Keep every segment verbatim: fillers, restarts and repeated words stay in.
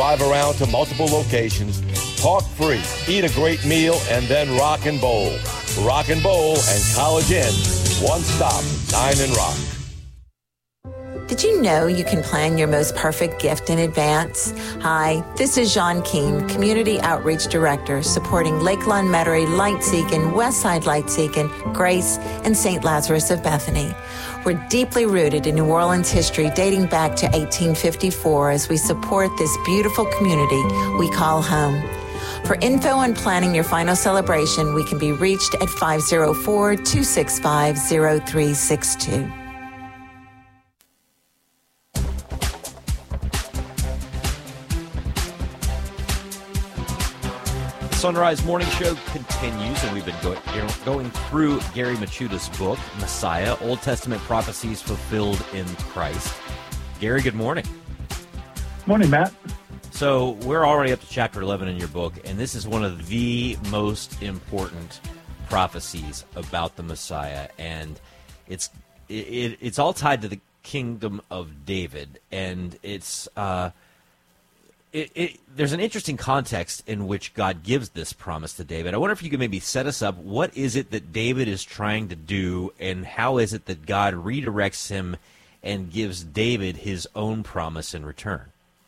drive around to multiple locations, talk free, eat a great meal, and then rock and bowl. Rock and Bowl and College Inn. One stop, Dine and Rock. Did you know you can plan your most perfect gift in advance? Hi, this is Jean Keene, Community Outreach Director, supporting Lakeland, Metairie, Lightseakin, Westside Lightseakin, Grace, and Saint Lazarus of Bethany. We're deeply rooted in New Orleans history dating back to eighteen fifty-four as we support this beautiful community we call home. For info on planning your final celebration, we can be reached at five oh four, two six five, oh three six two. Sunrise Morning Show continues, and we've been go- going through Gary Michuda's book, Messiah, Old Testament Prophecies Fulfilled in Christ. Gary, good morning. Morning, Matt. So we're already up to chapter eleven in your book, and this is one of the most important prophecies about the Messiah, and it's it, it's all tied to the kingdom of David, and it's uh, it, it, there's an interesting context in which God gives this promise to David. I wonder if you could maybe set us up. What is it that David is trying to do, and how is it that God redirects him and gives David his own promise in return?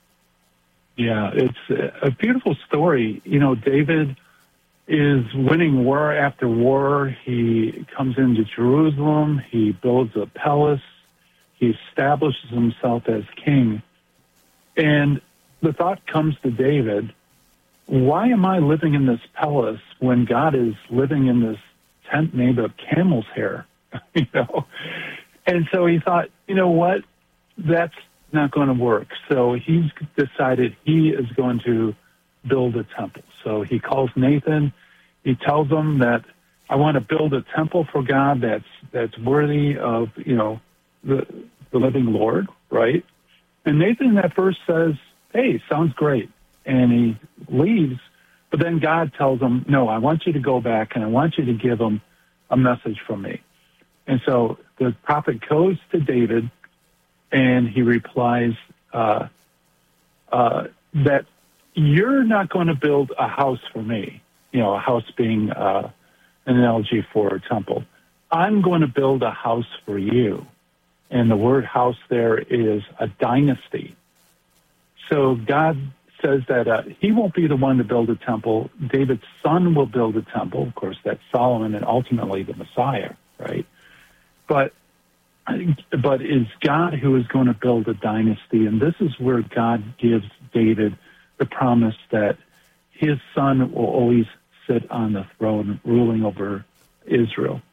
Yeah, it's a beautiful story. You know, David is winning war after war. He comes into Jerusalem. He builds a palace. He establishes himself as king. And the thought comes to David, why am I living in this palace when God is living in this tent made of camel's hair? you know? And so he thought, you know what? That's not going to work. So he's decided he is going to build a temple. So he calls Nathan. He tells him that I want to build a temple for God that's that's worthy of, you know, the the living Lord, right? And Nathan at first says, hey, sounds great. And he leaves. But then God tells him, no, I want you to go back and I want you to give him a message from me. And so the prophet goes to David, and he replies uh, uh, that you're not going to build a house for me, you know, a house being uh, an analogy for a temple. I'm going to build a house for you. And the word house there is a dynasty. So God says that uh, he won't be the one to build a temple. David's son will build a temple. Of course, that's Solomon and ultimately the Messiah, right? But But it's God who is going to build a dynasty, and this is where God gives David the promise that his son will always sit on the throne ruling over Israel.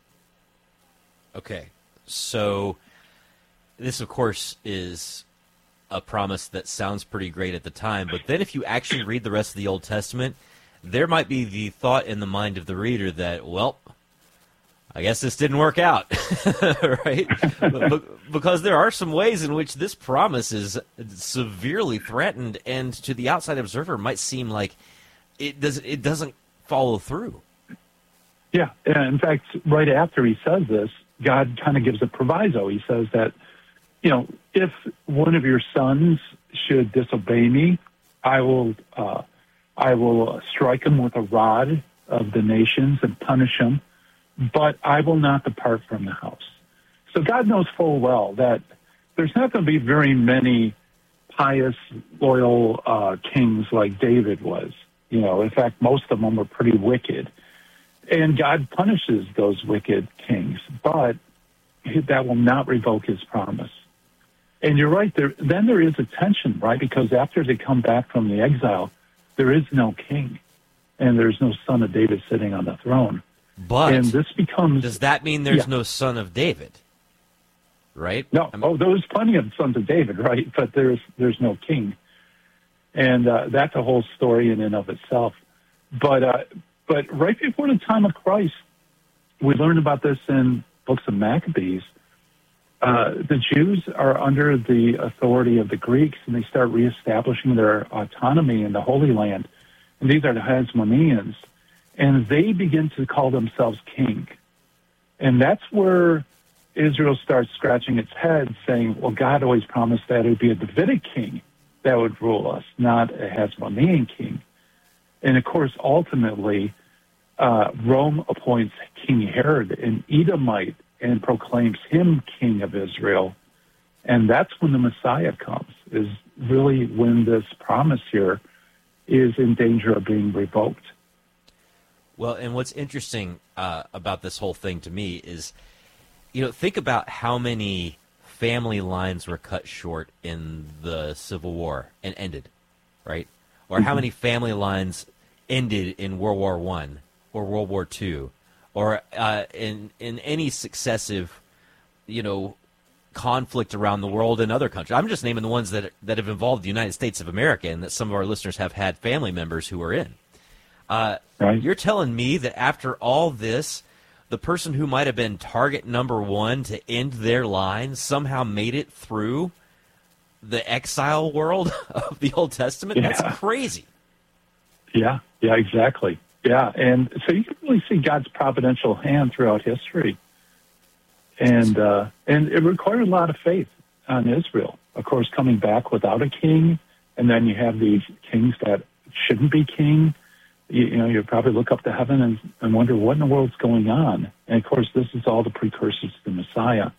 Okay, so this, of course, is a promise that sounds pretty great at the time, but then if you actually read the rest of the Old Testament, there might be the thought in the mind of the reader that, well, I guess this didn't work out, right? Because there are some ways in which this promise is severely threatened, and to the outside observer might seem like it does it doesn't follow through. Yeah, in fact, right after he says this, God kind of gives a proviso. He says that, you know, if one of your sons should disobey me, I will uh, I will strike him with a rod of the nations and punish him. But I will not depart from the house. So God knows full well that there's not going to be very many pious, loyal uh, kings like David was. You know, in fact, most of them were pretty wicked. And God punishes those wicked kings, but that will not revoke his promise. And you're right, there. Then there is a tension, right? Because after they come back from the exile, there is no king, and there's no son of David sitting on the throne. But and this becomes, does that mean there's yeah. no son of David? Right? No. I mean, oh, there's plenty of sons of David, right? But there's there's no king, and uh, that's a whole story in and of itself. But uh, but right before the time of Christ, we learned about this in books of Maccabees. Uh, the Jews are under the authority of the Greeks, and they start reestablishing their autonomy in the Holy Land. And these are the Hasmoneans. And they begin to call themselves king. And that's where Israel starts scratching its head, saying, well, God always promised that it would be a Davidic king. that would rule us, not a Hasmonean king. And of course, ultimately, uh, Rome appoints King Herod, an Edomite, and proclaims him king of Israel. And that's when the Messiah comes, is really when this promise here is in danger of being revoked. Well, and what's interesting uh, about this whole thing to me is, you know, think about how many family lines were cut short in the Civil War and ended, right? Or how many family lines ended in World War One or World War Two, or uh, in in any successive, you know, conflict around the world in other countries. I'm just naming the ones that that have involved the United States of America and that some of our listeners have had family members who are in. Uh, right. You're telling me that after all this, the person who might have been target number one to end their line somehow made it through the exile world of the Old Testament? Yeah. That's crazy. Yeah, yeah, exactly. Yeah, and so you can really see God's providential hand throughout history. And uh, and it required a lot of faith on Israel. Of course, coming back without a king, and then you have these kings that shouldn't be king. You, you know, you probably look up to heaven and, and wonder what in the world's going on. And, of course, this is all the precursors to the Messiah.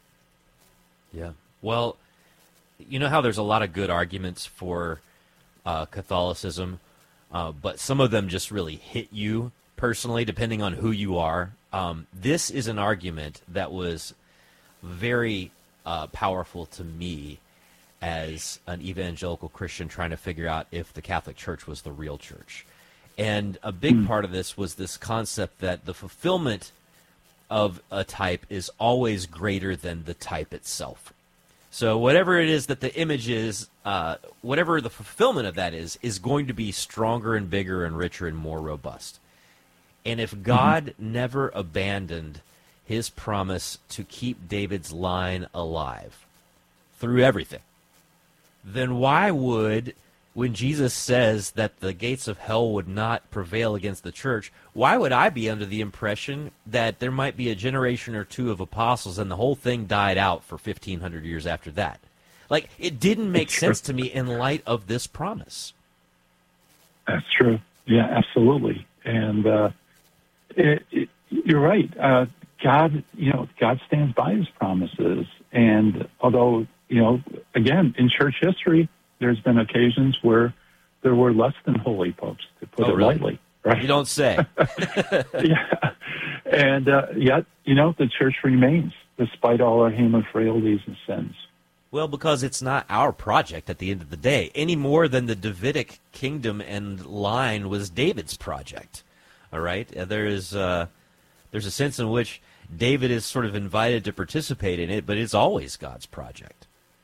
Yeah. Well, you know how there's a lot of good arguments for uh, Catholicism, uh, but some of them just really hit you personally, depending on who you are. Um, this is an argument that was very uh, powerful to me as an evangelical Christian trying to figure out if the Catholic Church was the real church. And a big part of this was this concept that the fulfillment of a type is always greater than the type itself. So whatever it is that the image is, uh, whatever the fulfillment of that is, is going to be stronger and bigger and richer and more robust. And if God mm-hmm. never abandoned his promise to keep David's line alive through everything, then why would, when Jesus says that the gates of hell would not prevail against the church, why would I be under the impression that there might be a generation or two of apostles and the whole thing died out for fifteen hundred years after that? Like, it didn't make That's sense true. to me in light of this promise. That's true. Yeah, absolutely. And uh, it, it, you're right. Uh, God, you know, God stands by his promises. And although, you know, again, in church history, there's been occasions where there were less than holy popes, to put Oh, it really? lightly. Right? You don't say. Yeah. And uh, yet, you know, the church remains, despite all our human frailties and sins. Well, because it's not our project at the end of the day, any more than the Davidic kingdom and line was David's project. All right? There is uh, there's a sense in which David is sort of invited to participate in it, but it's always God's project.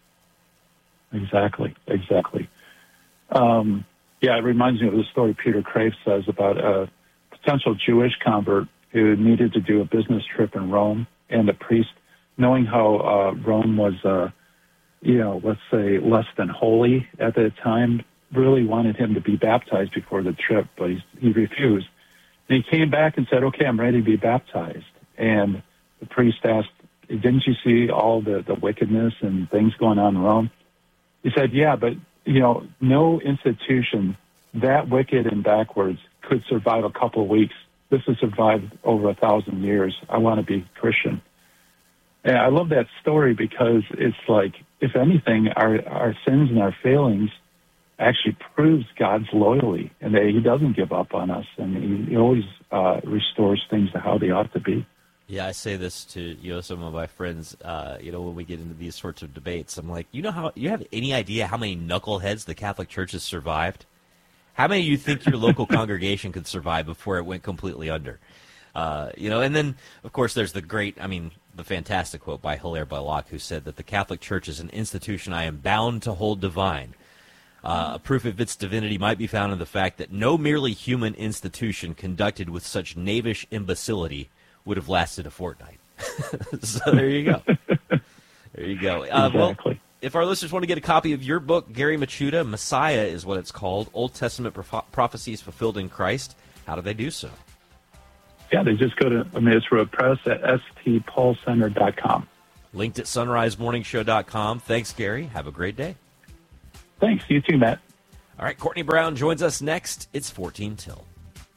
Exactly, exactly. Um, yeah, it reminds me of the story Peter Crave says about a potential Jewish convert who needed to do a business trip in Rome, and the priest, knowing how uh, Rome was, uh, you know, let's say less than holy at the time, really wanted him to be baptized before the trip, but he, he refused. And he came back and said, okay, I'm ready to be baptized. And the priest asked, didn't you see all the, the wickedness and things going on in Rome? He said, yeah, but, you know, no institution that wicked and backwards could survive a couple of weeks. This has survived over a thousand years. I want to be Christian. And I love that story because it's like, if anything, our, our sins and our failings actually proves God's loyalty and that he doesn't give up on us, and he, he always uh, restores things to how they ought to be. Yeah, I say this to, you know, some of my friends, uh, you know, when we get into these sorts of debates. I'm like, you know how, you have any idea how many knuckleheads the Catholic Church has survived? How many of you think your local congregation could survive before it went completely under? Uh, you know, and then, of course, there's the great, I mean, the fantastic quote by Hilaire Belloc, who said that the Catholic Church is an institution I am bound to hold divine. Uh, a proof of its divinity might be found in the fact that no merely human institution conducted with such knavish imbecility would have lasted a fortnight. So there you go. There you go. Uh, exactly. Well, if our listeners want to get a copy of your book, Gary Michuta, Messiah is what it's called, Old Testament Proph- Prophecies Fulfilled in Christ, how do they do so? Yeah, they just go to Emmaus Road Press at s t paul center dot com. Linked at sunrise morning show dot com. Thanks, Gary. Have a great day. Thanks. You too, Matt. All right, Courtney Brown joins us next. It's fourteen till.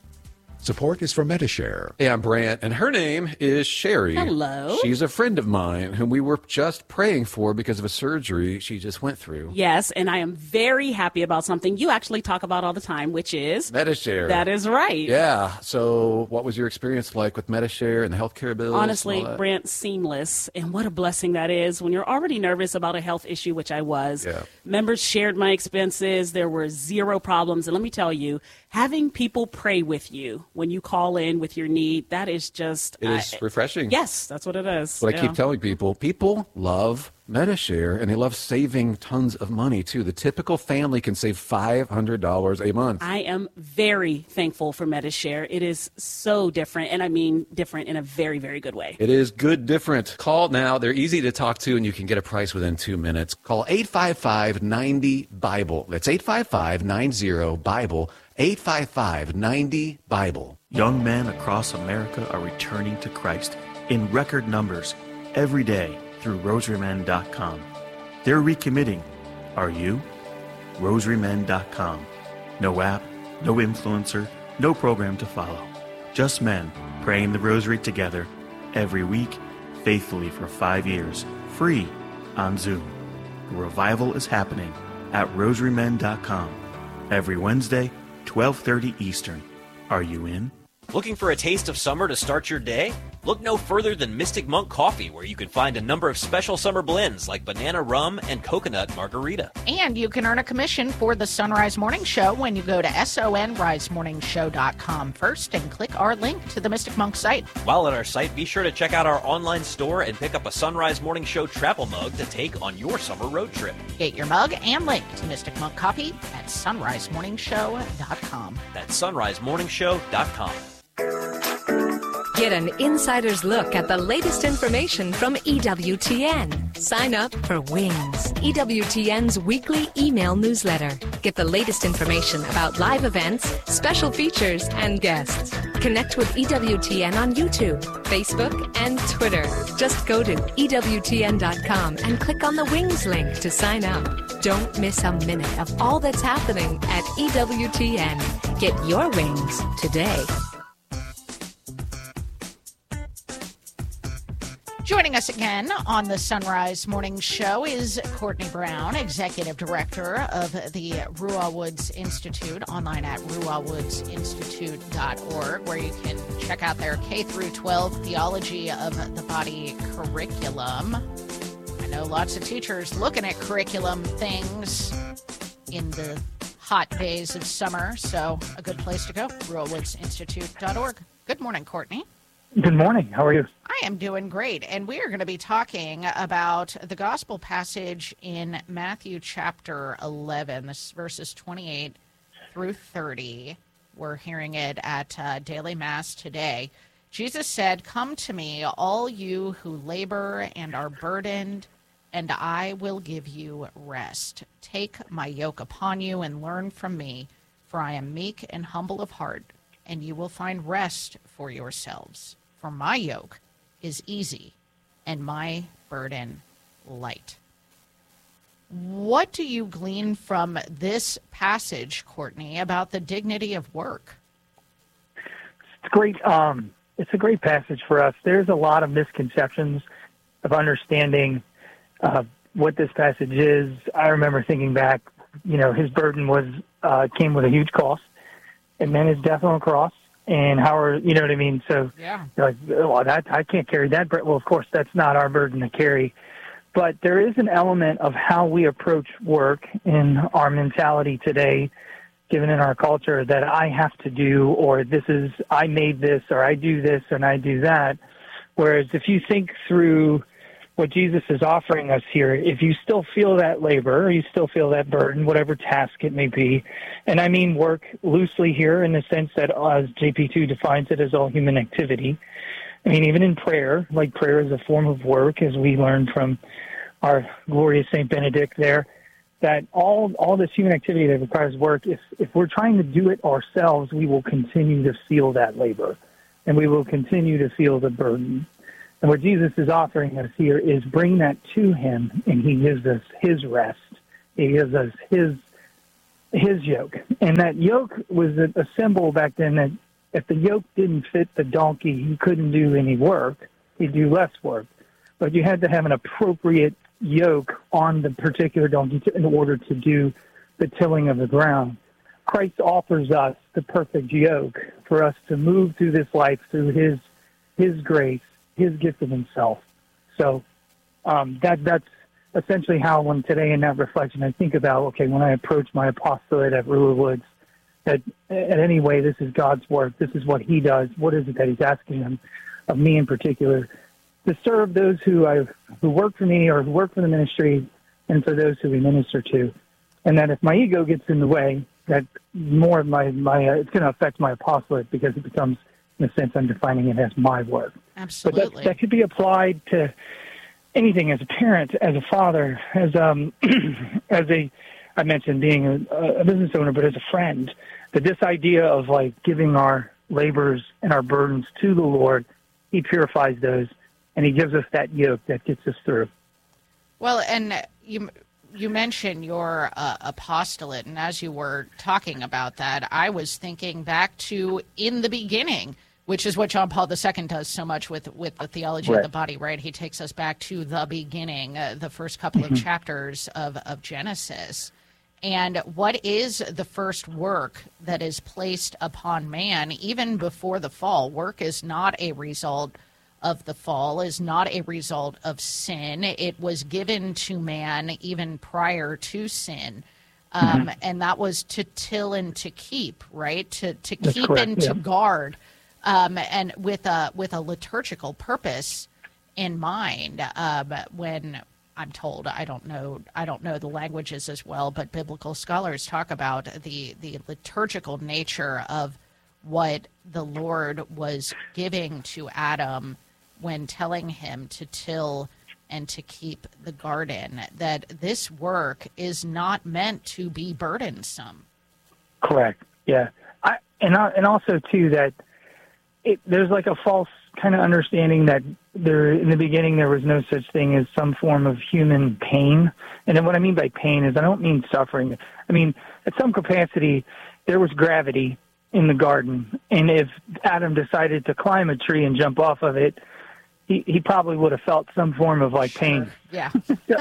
Support is from Medi-Share. Hey, I'm Brant, and her name is Sherry. Hello. She's a friend of mine whom we were just praying for because of a surgery she just went through. Yes, and I am very happy about something you actually talk about all the time, which is... Medi-Share. That is right. Yeah. So what was your experience like with Medi-Share and the healthcare bills? Honestly, Brant, seamless. And what a blessing that is when you're already nervous about a health issue, which I was. Yeah. Members shared my expenses. There were zero problems. And let me tell you, having people pray with you when you call in with your need, that is just... It is uh, refreshing. Yes, that's what it is. That's what yeah. I keep telling people. People love Medi-Share, and they love saving tons of money, too. The typical family can save five hundred dollars a month. I am very thankful for Medi-Share. It is so different, and I mean different in a very, very good way. It is good different. Call now. They're easy to talk to, and you can get a price within two minutes. Call eight five five, nine zero, BIBLE. That's eight five five, nine zero, BIBLE. eight five five, nine zero, BIBLE. Young men across America are returning to Christ in record numbers every day through rosary men dot com. They're recommitting. Are you? rosary men dot com. No app, no influencer, no program to follow. Just men praying the rosary together every week, faithfully for five years, free on Zoom. The revival is happening at rosary men dot com every Wednesday, twelve thirty Eastern. Are you in? Looking for a taste of summer to start your day? Look no further than Mystic Monk Coffee, where you can find a number of special summer blends like banana rum and coconut margarita. And you can earn a commission for the Sunrise Morning Show when you go to sonrise morning show dot com first and click our link to the Mystic Monk site. While at our site, be sure to check out our online store and pick up a Sunrise Morning Show travel mug to take on your summer road trip. Get your mug and link to Mystic Monk Coffee at sunrise morning show dot com. That's sunrise morning show dot com. Get an insider's look at the latest information from E W T N. Sign up for Wings, E W T N's weekly email newsletter. Get the latest information about live events, special features, and guests. Connect with E W T N on YouTube, Facebook, and Twitter. Just go to E W T N dot com and click on the Wings link to sign up. Don't miss a minute of all that's happening at E W T N. Get your wings today. Joining us again on the Sunrise Morning Show is Courtney Brown, Executive Director of the Ruah Woods Institute, online at ruah woods institute dot org, where you can check out their K through twelve Theology of the Body curriculum. I know lots of teachers looking at curriculum things in the hot days of summer, so a good place to go, ruah woods institute dot org. Good morning, Courtney. Good morning. How are you? I am doing great, and we are going to be talking about the gospel passage in Matthew chapter eleven, this is verses twenty-eight through thirty. We're hearing it at uh, Daily Mass today. Jesus said, "Come to me, all you who labor and are burdened, and I will give you rest. Take my yoke upon you and learn from me, for I am meek and humble of heart, and you will find rest for yourselves. For my yoke is easy and my burden light." What do you glean from this passage, Courtney, about the dignity of work? It's great. Um, it's a great passage for us. There's a lot of misconceptions of understanding uh, what this passage is. I remember thinking back, you know, his burden was uh, came with a huge cost, and then his death on the cross. And how are, you know what I mean? So yeah. You're like, well, that, I can't carry that. Well, of course, that's not our burden to carry. But there is an element of how we approach work in our mentality today, given in our culture, that I have to do, or this is, I made this, or I do this, and I do that. Whereas if you think through what Jesus is offering us here, if you still feel that labor, or you still feel that burden, whatever task it may be, and I mean work loosely here in the sense that as J P two defines it as all human activity. I mean, even in prayer, like prayer is a form of work, as we learned from our glorious Saint Benedict there, that all all this human activity that requires work, if, if we're trying to do it ourselves, we will continue to feel that labor, and we will continue to feel the burden. And what Jesus is offering us here is bring that to him, and he gives us his rest He gives us his his yoke. And that yoke was a, a symbol back then that if the yoke didn't fit the donkey, he couldn't do any work. He'd do less work. But you had to have an appropriate yoke on the particular donkey to, in order to do the tilling of the ground. Christ offers us the perfect yoke for us to move through this life through his his grace, his gift of himself. So um, that that's essentially how when today in that reflection I think about, okay, when I approach my apostolate at Riverwoods, that in any way this is God's work, this is what he does, what is it that he's asking him, of me in particular, to serve those who I who work for me or who work for the ministry, and for those who we minister to. And that if my ego gets in the way, that more of my, my uh, it's going to affect my apostolate, because it becomes, in a sense, I'm defining it as my work. Absolutely. But that, that could be applied to anything, as a parent, as a father, as um, as a, I mentioned being a, a business owner, but as a friend, that this idea of like giving our labors and our burdens to the Lord, he purifies those, and he gives us that yoke that gets us through. Well, and you you mentioned your uh, apostolate, and as you were talking about that, I was thinking back to in the beginning, which is what John Paul the Second does so much with, with the theology right. of the body, right? He takes us back to the beginning, uh, the first couple Mm-hmm. of chapters of, of Genesis. And what is the first work that is placed upon man, even before the fall? Work is not a result of the fall, is not a result of sin. It was given to man even prior to sin. Um, mm-hmm. And that was to till and to keep, right? To, to That's keep correct. and to Yeah. guard. Um, and with a with a liturgical purpose in mind. Um, when I'm told, I don't know, I don't know the languages as well, but biblical scholars talk about the the liturgical nature of what the Lord was giving to Adam when telling him to till and to keep the garden. That this work is not meant to be burdensome. Correct. Yeah. I, and I, and also too that. It, there's like a false kind of understanding that there in the beginning there was no such thing as some form of human pain. And then what I mean by pain is I don't mean suffering. I mean, at some capacity, there was gravity in the garden. And if Adam decided to climb a tree and jump off of it, he, he probably would have felt some form of like pain. Yeah.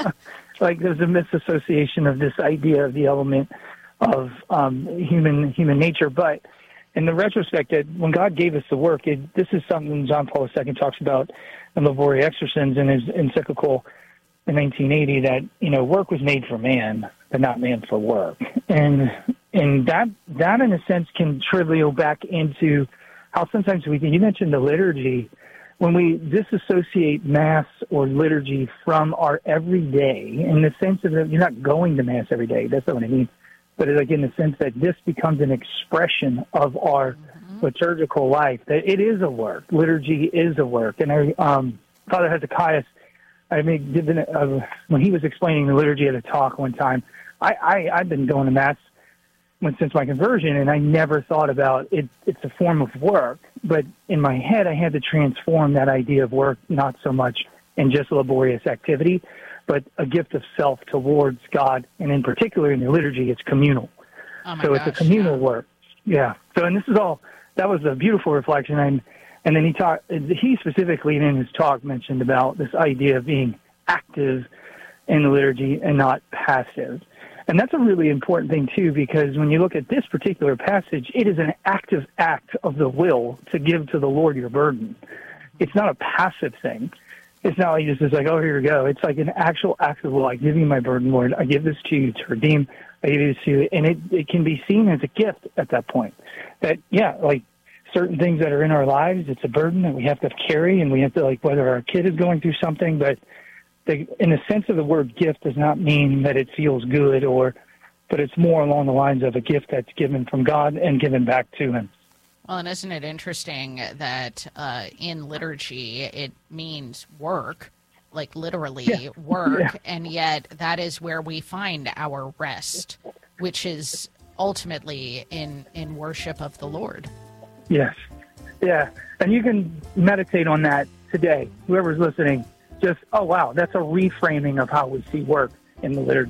Like there's a misassociation of this idea of the element of um, human human nature. But in the retrospect, that when God gave us the work, it, this is something John Paul the Second talks about in Labori Exercens in his encyclical in nineteen eighty, that, you know, work was made for man, but not man for work. And and that, that in a sense, can trivial back into how sometimes we, you mentioned the liturgy, when we disassociate Mass or liturgy from our everyday, in the sense of that you're not going to Mass every day, that's not what I mean. But like in the sense that this becomes an expression of our mm-hmm. liturgical life, that it is a work. Liturgy is a work. And I, um, Father Hezekiah, I mean, given, uh, when he was explaining the liturgy at a talk one time, I, I, I've been going to Mass when, since my conversion, and I never thought about it. It's a form of work. But in my head, I had to transform that idea of work, not so much in just laborious activity, but a gift of self towards God, and in particular in the liturgy, it's communal. Oh my so gosh, it's a communal yeah. work. Yeah. So, and this is all, that was a beautiful reflection. And, and then he talked, he specifically in his talk mentioned about this idea of being active in the liturgy and not passive. And that's a really important thing too, because when you look at this particular passage, it is an active act of the will to give to the Lord your burden. It's not a passive thing. It's not like it's just like, oh, here we go. It's like an actual act of will. I give you my burden, Lord. I give this to you to redeem. I give this to you. And it, it can be seen as a gift at that point. That, yeah, like certain things that are in our lives, it's a burden that we have to carry, and we have to, like, whether our kid is going through something, but the, in the sense of the word gift does not mean that it feels good, or, but it's more along the lines of a gift that's given from God and given back to him. Well, and isn't it interesting that uh, in liturgy it means work, like literally yeah. work, yeah. and yet that is where we find our rest, which is ultimately in, in worship of the Lord. Yes. Yeah. And you can meditate on that today, whoever's listening. Just, oh, wow, that's a reframing of how we see work in the liturgy.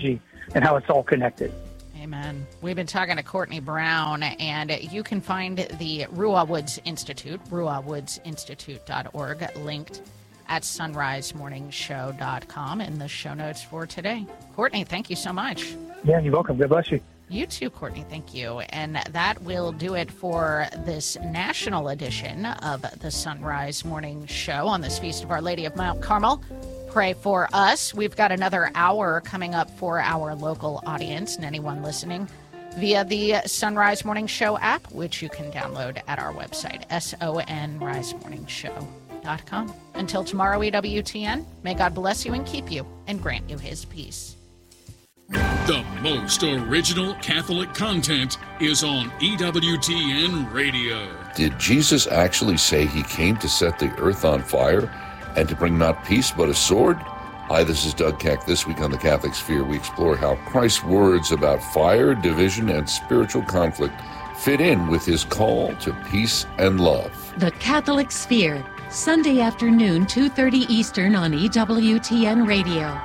and how it's all connected. Amen. We've been talking to Courtney Brown, and you can find the Ruah Woods Institute, ruah woods institute dot org, linked at sunrise morning show dot com in the show notes for today. Courtney, thank you so much. Yeah, you're welcome. God bless you. You too, Courtney. Thank you. And that will do it for this national edition of the Sunrise Morning Show on this Feast of Our Lady of Mount Carmel. Pray for us. We've got another hour coming up for our local audience and anyone listening via the Sunrise Morning Show app, which you can download at our website, S O N rise morning show dot com. Until tomorrow, E W T N, may God bless you and keep you and grant you his peace. The most original Catholic content is on E W T N Radio. Did Jesus actually say he came to set the earth on fire and to bring not peace but a sword? Hi, this is Doug Keck. This week on The Catholic Sphere, we explore how Christ's words about fire, division, and spiritual conflict fit in with his call to peace and love. The Catholic Sphere, Sunday afternoon, two thirty Eastern on E W T N Radio.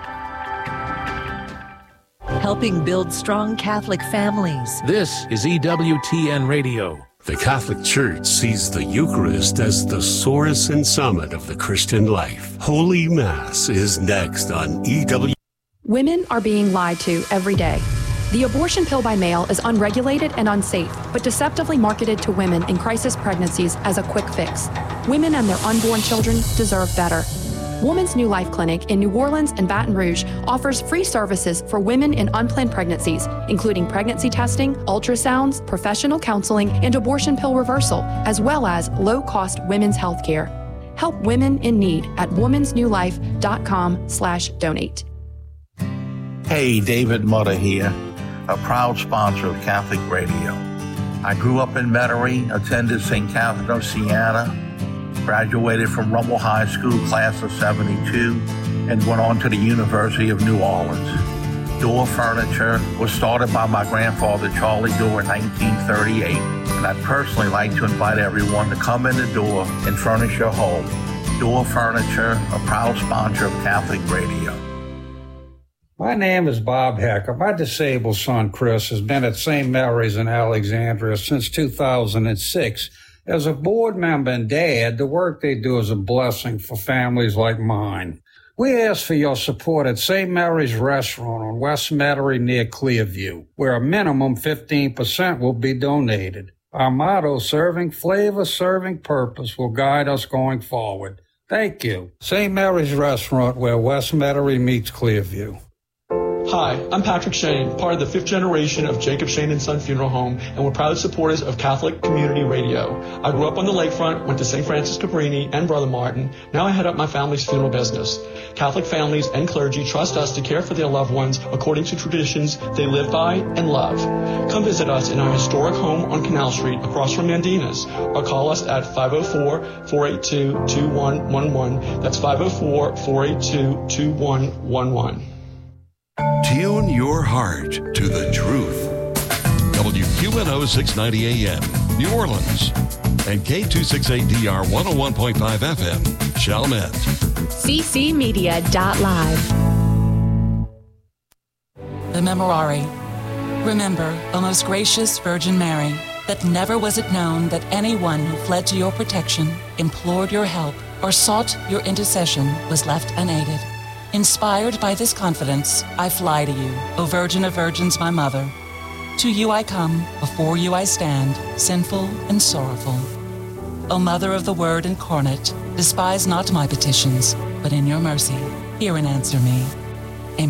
Helping build strong Catholic families. This is E W T N Radio. The Catholic Church sees the Eucharist as the source and summit of the Christian life. Holy Mass is next on E W. Women are being lied to every day. The abortion pill by mail is unregulated and unsafe, but deceptively marketed to women in crisis pregnancies as a quick fix. Women and their unborn children deserve better. Woman's New Life Clinic in New Orleans and Baton Rouge offers free services for women in unplanned pregnancies, including pregnancy testing, ultrasounds, professional counseling, and abortion pill reversal, as well as low-cost women's health care. Help women in need at womans new life dot com slash donate. Hey, David Mutter here, a proud sponsor of Catholic Radio. I grew up in Metairie, attended Saint Catherine of Siena, graduated from Rummel High School, class of seventy-two, and went on to the University of New Orleans. Door Furniture was started by my grandfather, Charlie Door, in nineteen thirty-eight, and I'd personally like to invite everyone to come in the door and furnish your home. Door Furniture, a proud sponsor of Catholic Radio. My name is Bob Hecker. My disabled son, Chris, has been at Saint Mary's in Alexandria since two thousand six. As a board member and dad, the work they do is a blessing for families like mine. We ask for your support at Saint Mary's Restaurant on West Metairie near Clearview, where a minimum fifteen percent will be donated. Our motto, serving flavor, serving purpose, will guide us going forward. Thank you. Saint Mary's Restaurant, where West Metairie meets Clearview. Hi, I'm Patrick Shane, part of the fifth generation of Jacob Shane and Son Funeral Home, and we're proud supporters of Catholic Community Radio. I grew up on the lakefront, went to Saint Francis Cabrini and Brother Martin. Now I head up my family's funeral business. Catholic families and clergy trust us to care for their loved ones according to traditions they live by and love. Come visit us in our historic home on Canal Street across from Mandina's, or call us at five oh four, four eight two, two one one one. That's five oh four, four eight two, two one one one. Tune your heart to the truth. W Q N O six ninety A M, New Orleans, and K two sixty-eight D R one oh one point five F M, Chalmette. C C media dot live. The Memorare. Remember, O most gracious Virgin Mary, that never was it known that anyone who fled to your protection, implored your help, or sought your intercession was left unaided. Inspired by this confidence, I fly to you, O Virgin of Virgins, my Mother. To you I come, before you I stand, sinful and sorrowful. O Mother of the Word incarnate, despise not my petitions, but in your mercy, hear and answer me.